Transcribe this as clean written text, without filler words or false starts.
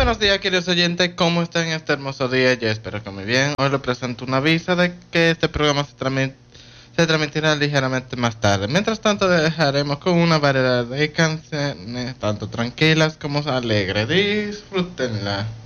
buenos días, queridos oyentes, ¿cómo están en este hermoso día? Yo espero que muy bien. Hoy les presento un aviso de que este programa se transmitirá ligeramente más tarde. Mientras tanto, dejaremos con una variedad de canciones, tanto tranquilas como alegres. Disfrútenla.